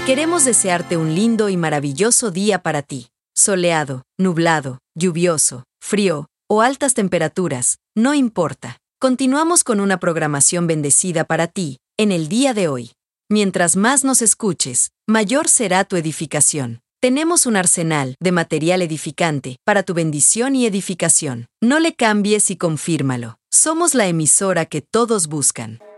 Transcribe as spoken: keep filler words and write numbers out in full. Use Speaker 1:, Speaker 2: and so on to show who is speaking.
Speaker 1: Queremos desearte un lindo y maravilloso día para ti. Soleado, nublado, lluvioso, frío o altas temperaturas, no importa. Continuamos con una programación bendecida para ti en el día de hoy. Mientras más nos escuches, mayor será tu edificación. Tenemos un arsenal de material edificante para tu bendición y edificación. No le cambies y confírmalo. Somos la emisora que todos buscan.